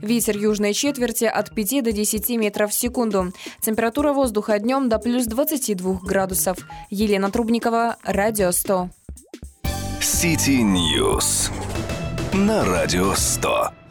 Ветер южной четверти от 5 до 10 метров в секунду. Температура воздуха днем до плюс 22 градусов. Елена Трубникова, Радио 100. Сити Ньюс на Радио 100.